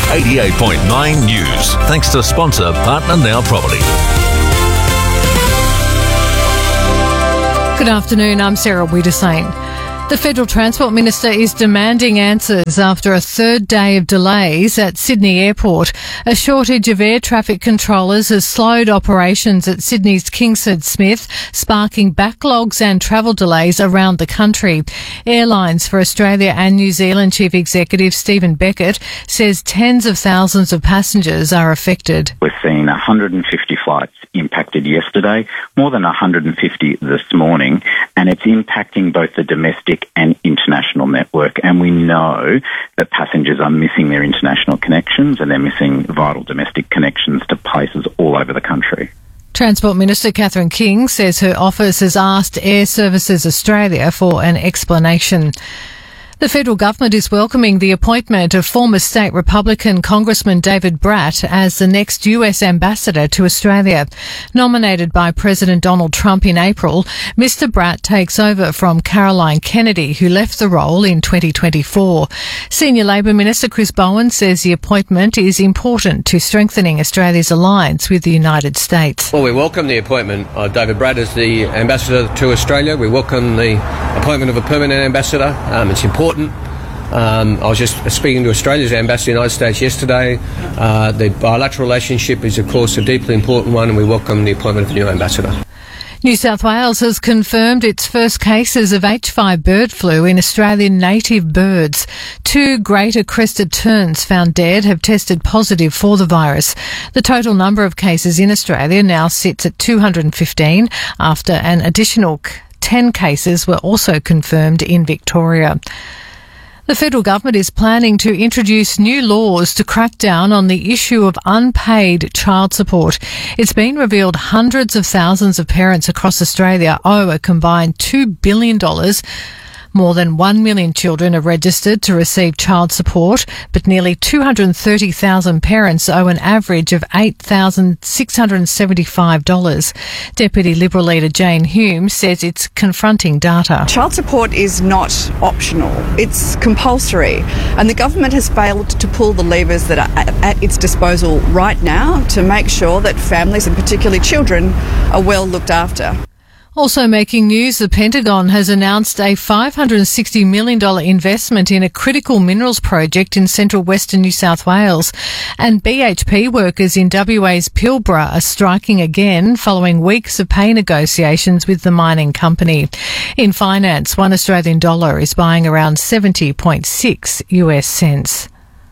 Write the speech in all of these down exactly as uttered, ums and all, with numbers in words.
eighty-eight point nine News. Thanks to sponsor Partner Now Property. Good afternoon, I'm Sarah Wiedersane. The Federal Transport Minister is demanding answers after a third day of delays at Sydney Airport. A shortage of air traffic controllers has slowed operations at Sydney's Kingsford Smith, sparking backlogs and travel delays around the country. Airlines for Australia and New Zealand Chief Executive Stephen Beckett says tens of thousands of passengers are affected. We're seeing one hundred fifty flights impacted yesterday, more than one hundred fifty this morning, and it's impacting both the domestic and international network. And we know that passengers are missing their international connections and they're missing vital domestic connections to places all over the country. Transport Minister Catherine King says her office has asked Air Services Australia for an explanation. The federal government is welcoming the appointment of former state Republican Congressman David Bratt as the next U S ambassador to Australia. Nominated by President Donald Trump in April, Mister Bratt takes over from Caroline Kennedy, who left the role in twenty twenty-four. Senior Labor Minister Chris Bowen says the appointment is important to strengthening Australia's alliance with the United States. Well, we welcome the appointment of David Bratt as the ambassador to Australia. We welcome the appointment of a permanent ambassador. Um, it's important. Um, I was just speaking to Australia's ambassador in the United States yesterday. Uh, the bilateral relationship is, of course, a deeply important one, and we welcome the appointment of a new ambassador. New South Wales has confirmed its first cases of H five bird flu in Australian native birds. Two greater crested terns found dead have tested positive for the virus. The total number of cases in Australia now sits at two hundred fifteen after an additional ten cases were also confirmed in Victoria. The federal government is planning to introduce new laws to crack down on the issue of unpaid child support. It's been revealed hundreds of thousands of parents across Australia owe a combined two billion dollars. More than one million children are registered to receive child support, but nearly two hundred thirty thousand parents owe an average of eight thousand six hundred seventy-five dollars. Deputy Liberal leader Jane Hume says it's confronting data. Child support is not optional, it's compulsory, and the government has failed to pull the levers that are at, at its disposal right now to make sure that families, and particularly children, are well looked after. Also making news, the Pentagon has announced a five hundred sixty million dollars investment in a critical minerals project in central western New South Wales. And B H P workers in W A's Pilbara are striking again following weeks of pay negotiations with the mining company. In finance, one Australian dollar is buying around seventy point six U S cents.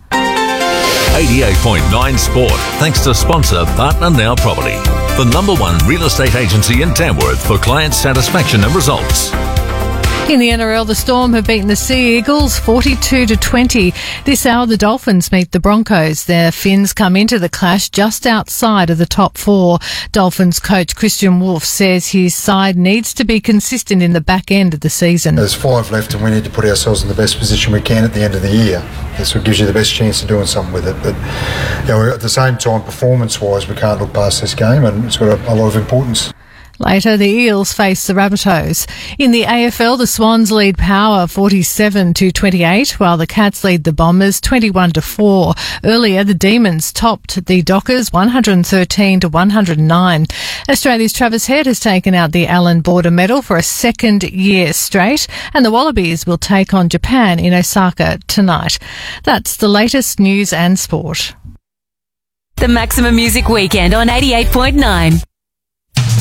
eighty-eight point nine Sport, thanks to sponsor Partner Now Property, the number one real estate agency in Tamworth for client satisfaction and results. In the N R L, the Storm have beaten the Sea Eagles forty-two to twenty. This hour, the Dolphins meet the Broncos. Their Finns come into the clash just outside of the top four. Dolphins coach Christian Wolf says his side needs to be consistent in the back end of the season. There's five left and we need to put ourselves in the best position we can at the end of the year. That's what gives you the best chance of doing something with it. But you know, at the same time, performance-wise, we can't look past this game, and it's got a, a lot of importance. Later, the Eels face the Rabbitohs. In the A F L, the Swans lead Power forty-seven to twenty-eight, while the Cats lead the Bombers twenty-one to four. Earlier, the Demons topped the Dockers one hundred thirteen to one hundred nine. Australia's Travis Head has taken out the Allan Border Medal for a second year straight, and the Wallabies will take on Japan in Osaka tonight. That's the latest news and sport. The Maximum Music Weekend on eighty-eight point nine.